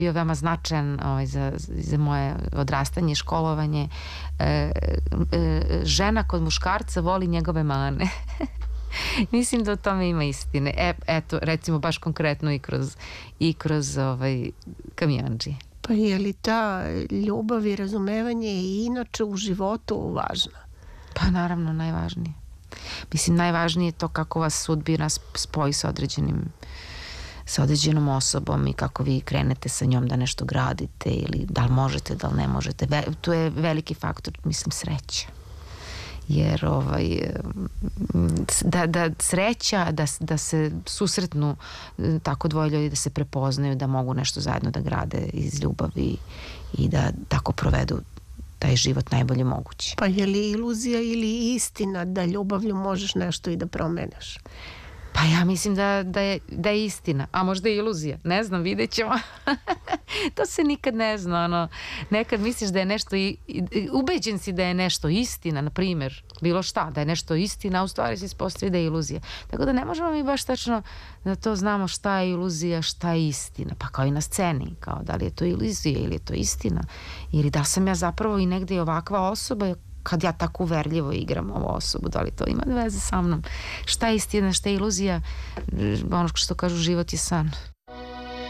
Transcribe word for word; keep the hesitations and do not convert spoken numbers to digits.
bio veoma značajan ovaj, za, za moje odrastanje, školovanje. E, e, žena kod muškarca voli njegove mane. Mislim da u tome ima istine. E, eto, recimo baš konkretno i kroz, i kroz ovaj, Kamionđi. Pa je li ta ljubav i razumevanje i inače u životu važna? Pa naravno, najvažnije. Mislim, najvažnije je to kako vas sudbina spoji sa određenim sa određenom osobom i kako vi krenete sa njom da nešto gradite ili da li možete, da li ne možete. Ve, tu je veliki faktor, mislim, sreća. Jer ovaj, da, da sreća, da, da se susretnu tako dvoje ljudi, da se prepoznaju, da mogu nešto zajedno da grade iz ljubavi i da tako provedu taj život najbolje moguće. Pa je li iluzija ili istina da ljubavlju možeš nešto i da promeneš? Pa ja mislim da, da, je, da je istina, a možda je iluzija, ne znam, vidjet ćemo. To se nikad ne zna, ono, nekad misliš da je nešto, i, ubeđen si da je nešto istina, na primjer, bilo šta, da je nešto istina, a u stvari se ispostavi da je iluzija. Tako da ne možemo mi baš tačno da to znamo šta je iluzija, šta je istina, pa kao i na sceni, kao da li je to iluzija ili je to istina, ili da sam ja zapravo i negde i ovakva osoba kad ja tako uverljivo igram ovu osobu, da li to ima veze sa mnom, šta je istina, šta je iluzija, ono što kažu, život je san.